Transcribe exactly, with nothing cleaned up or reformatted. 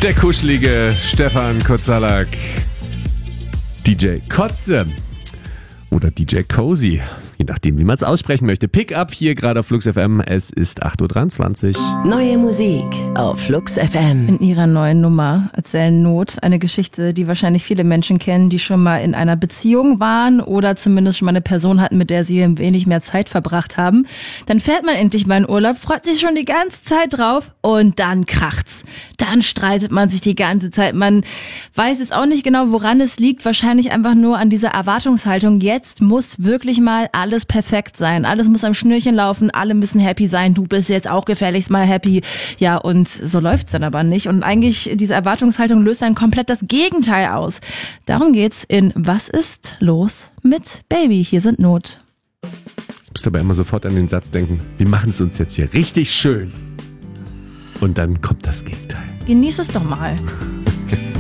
Der kuschelige Stefan Kotzalak, D J Kotze oder D J Cozy, je nachdem, wie man es aussprechen möchte. Pick-up hier gerade auf Flux F M. Es ist acht Uhr dreiundzwanzig. Neue Musik auf Flux F M. In ihrer neuen Nummer erzählen Not eine Geschichte, die wahrscheinlich viele Menschen kennen, die schon mal in einer Beziehung waren oder zumindest schon mal eine Person hatten, mit der sie ein wenig mehr Zeit verbracht haben. Dann fährt man endlich mal in Urlaub, freut sich schon die ganze Zeit drauf und dann kracht's. Dann streitet man sich die ganze Zeit. Man weiß jetzt auch nicht genau, woran es liegt. Wahrscheinlich einfach nur an dieser Erwartungshaltung. Jetzt muss wirklich mal alles perfekt sein. Alles muss am Schnürchen laufen. Alle müssen happy sein. Du bist jetzt auch gefälligst mal happy. Ja, und so läuft's dann aber nicht. Und eigentlich, diese Erwartungshaltung löst dann komplett das Gegenteil aus. Darum geht's in Was ist los mit Baby? Hier sind Not. Du musst aber immer sofort an den Satz denken, wir machen es uns jetzt hier richtig schön. Und dann kommt das Gegenteil. Genieß es doch mal.